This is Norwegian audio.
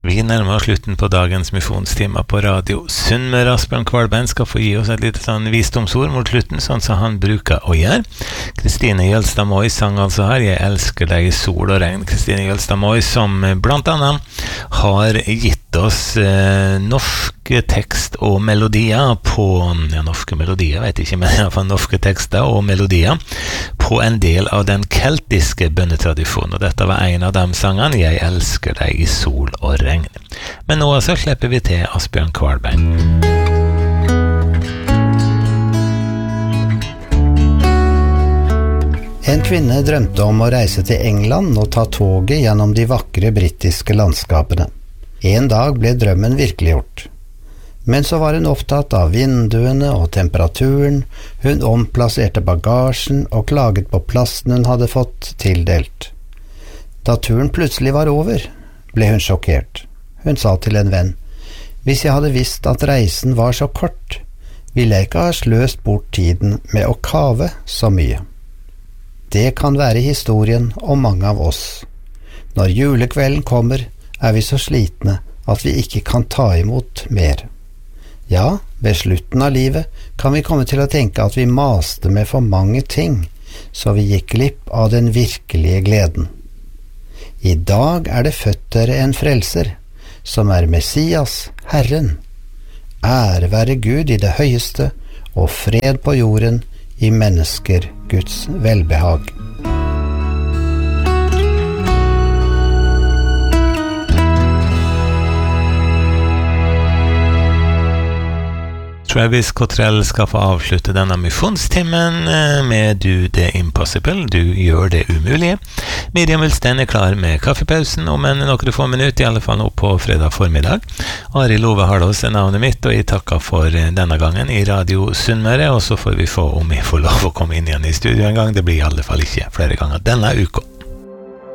Vi nærmer oss slutten på dagens misjonstimer på radio. Sunnmøre Asbjørn Kvalbein skal få gi oss et lite sånn visdomsord mot slutten, sånn som han bruker å gjøre. Kristine Jølstad Moi sang altså her, jeg elsker deg i sol og regn. Kristine Jølstad Moi som blant annet har gitt oss norske tekst og melodier på, norske melodier vet jeg ikke, men i hvert fall norske tekster og melodier på en del av den keltiske bønnetradisjonen, og dette var en av de sangene, jeg elsker deg i sol og regn. Men nå så slipper vi til Asbjørn Kvalbein. En kvinne drømte om å reise til England og ta toget gjennom de vakre britiske landskapene. En dag ble drømmen virkeliggjort. Men så var hun opptatt av vinduene og temperaturen, hun omplasserte bagasjen og klaget på plassen hun hadde fått tildelt. Da turen plutselig var over, ble hun sjokkert. Hun sa til en venn, «Hvis jeg hadde visst at reisen var så kort, ville jeg ikke ha sløst bort tiden med å kave så mye.» Det kan være historien om mange av oss. Når julekvelden kommer, er vi så slitne at vi ikke kan ta imot mer. Ja, ved slutten av livet kan vi komme til å tenke at vi maste med for mange ting, så vi gikk glipp av den virkelige gleden. I dag er det født dere en frelser, som er Messias, Herren. Ære være Gud i det høyeste, og fred på jorden i mennesker Guds velbehag. Travis Cottrell skal få avslutte denne misjonstimen med Do the Impossible, du gjør det umulige. Miriam Ulsten klar med kaffepausen om noen få minutter, i alle fall nå på fredag formiddag. Ari Love Hardås navnet mitt, og jeg takker for denne gangen i Radio Sunnmøre, og så får vi få om vi får lov å komme inn igjen i studio en gang. Det blir i alle fall ikke flere ganger denne uka.